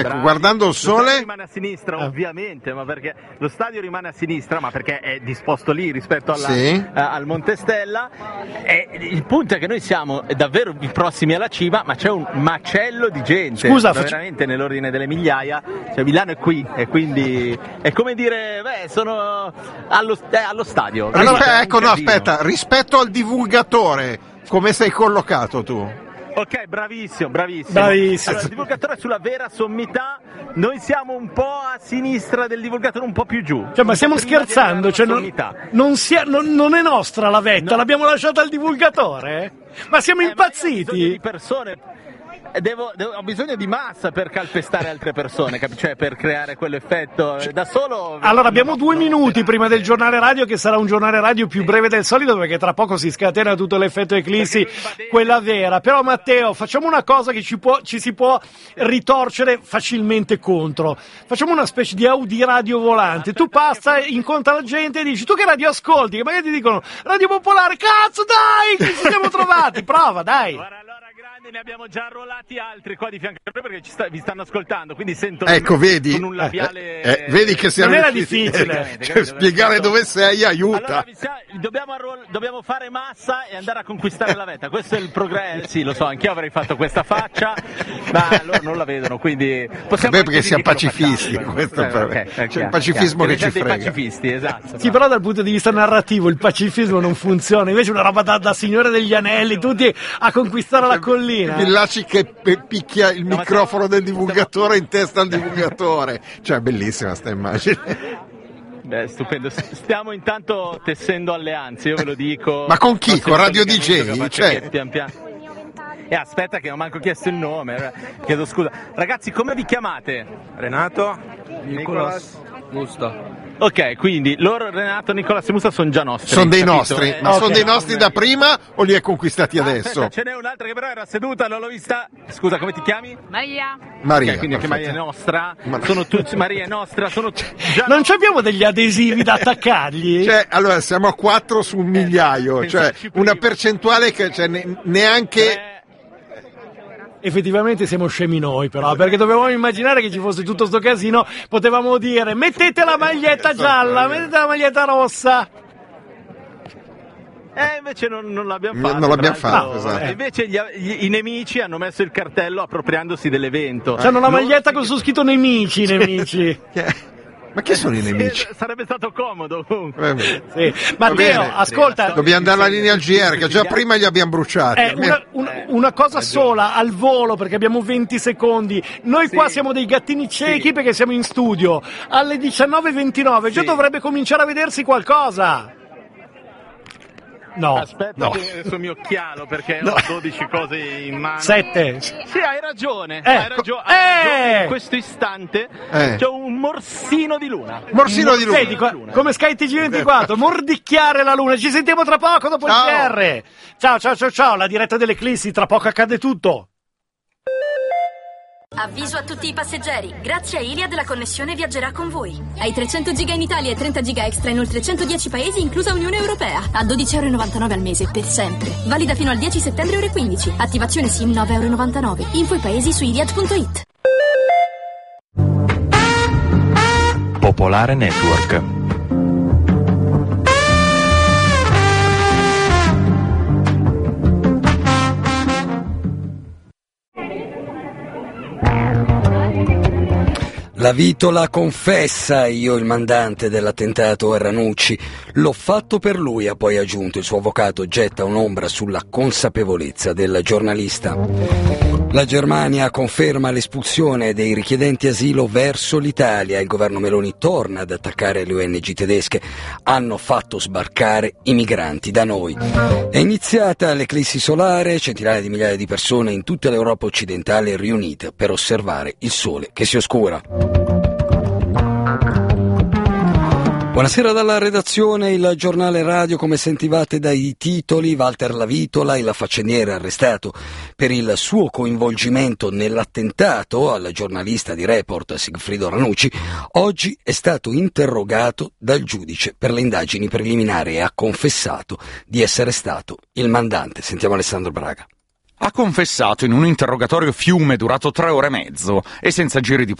guardando il sole rimane a sinistra, ovviamente, ma perché lo stadio rimane a sinistra, ma perché è disposto lì rispetto al Monte Stella. E il punto è che noi siamo davvero prossimi alla cima, ma c'è un macello di gente. Scusa, veramente nell'ordine delle migliaia. Cioè Milano è qui, e quindi è come dire, sono allo stadio. Aspetta, rispetto al divulgatore, come sei collocato tu? Ok, bravissimo. Allora, il divulgatore è sulla vera sommità, noi siamo un po' a sinistra del divulgatore, un po' più giù. Cioè, ma stiamo scherzando? Cioè, non è nostra la vetta, l'abbiamo lasciata al divulgatore? Ma siamo impazziti! Ma io ho bisogno di persone. Ho bisogno di massa per calpestare altre persone, cioè per creare quell'effetto da solo. Allora abbiamo 2 minuti prima del giornale radio, che sarà un giornale radio più breve del solito, perché tra poco si scatena tutto l'effetto eclissi, quella vera. Però Matteo, facciamo una cosa che ci si può ritorcere facilmente contro. Facciamo una specie di Audi radio volante. Tu passa, incontra la gente e dici: tu che radio ascolti? Che magari ti dicono Radio Popolare. Cazzo, dai, che ci siamo trovati. Prova, dai. Ne abbiamo già arruolati altri qua di fianco a noi, perché vi stanno ascoltando, quindi sento vedi? con un labiale. Vedi che siamo non era difficile. Spiegare dove sei aiuta. Allora, dobbiamo fare massa e andare a conquistare la vetta. Questo è il progresso. Sì, lo so, anch'io avrei fatto questa faccia, ma loro non la vedono, quindi possiamo. Perché siamo pacifisti, questo c'è il pacifismo che ci frega. Pacifisti, esatto. Sì, però dal punto di vista narrativo il pacifismo non funziona, invece una roba da Signore degli Anelli, tutti a conquistare la collina. Villacci che picchia il microfono del divulgatore in testa al divulgatore, cioè bellissima sta immagine. Beh, stupendo. Stiamo intanto tessendo alleanze, io ve lo dico. Ma con chi? Con Radio DJ? Cioè. Pian piano. Aspetta che non manco chiesto il nome, chiedo scusa. Ragazzi, come vi chiamate? Renato, Nicolas, Musta. Ok, quindi loro, Renato, Nicolas e Musta, sono già nostri. Sono dei nostri, ma sono dei nostri da prima o li hai conquistati adesso? Aspetta, ce n'è un'altra che però era seduta, non l'ho vista. Scusa, come ti chiami? Maria. Okay, quindi anche Maria è nostra. Sono tutti Maria è nostra, sono già. Non abbiamo degli adesivi da attaccargli? Cioè, allora siamo a 4 su un migliaio, cioè una percentuale che neanche. Effettivamente siamo scemi noi, però, perché dovevamo immaginare che ci fosse tutto sto casino. Potevamo dire: mettete la maglietta gialla, mettete la maglietta rossa. Invece non l'abbiamo fatto. Non l'abbiamo fatto, esatto. Invece i nemici hanno messo il cartello appropriandosi dell'evento. C'hanno una maglietta con su scritto nemici. Ma chi sono i nemici? Sarebbe stato comodo comunque. Sì. Matteo, ascolta. Dobbiamo andare alla linea GR, che già prima li abbiamo bruciati. Una cosa sola, al volo, perché abbiamo 20 secondi. Noi qua siamo dei gattini ciechi perché siamo in studio. Alle 19:29 già dovrebbe cominciare a vedersi qualcosa. No. Aspetta che adesso mi occhialo, perché ho 12 cose in mano. 7. Sì, hai ragione. Hai ragione. In questo istante c'è un morsino di luna. Morsino di luna. Vedi, come Sky TG24, mordicchiare la luna. Ci sentiamo tra poco dopo il GR. Ciao, la diretta dell'Eclissi, tra poco accade tutto. Avviso a tutti i passeggeri, grazie a Iliad la connessione viaggerà con voi. Hai 300 giga in Italia e 30 giga extra in oltre 110 paesi, inclusa Unione Europea. A 12,99€ al mese, per sempre. Valida fino al 10 settembre ore 15. Attivazione SIM 9,99€. Info i paesi su iliad.it. Popolare Network. La Vitola confessa: io il mandante dell'attentato a Ranucci. L'ho fatto per lui, ha poi aggiunto. Il suo avvocato getta un'ombra sulla consapevolezza del giornalista. La Germania conferma l'espulsione dei richiedenti asilo verso l'Italia. Il governo Meloni torna ad attaccare le ONG tedesche. Hanno fatto sbarcare i migranti da noi. È iniziata l'eclissi solare, centinaia di migliaia di persone in tutta l'Europa occidentale riunite per osservare il sole che si oscura. Buonasera dalla redazione, il giornale radio. Come sentivate dai titoli, Walter La Vitola, il faccendiere arrestato per il suo coinvolgimento nell'attentato al giornalista di Report Sigfrido Ranucci, oggi è stato interrogato dal giudice per le indagini preliminari e ha confessato di essere stato il mandante. Sentiamo Alessandro Braga. ha confessato in un interrogatorio fiume durato 3 ore e mezzo e senza giri di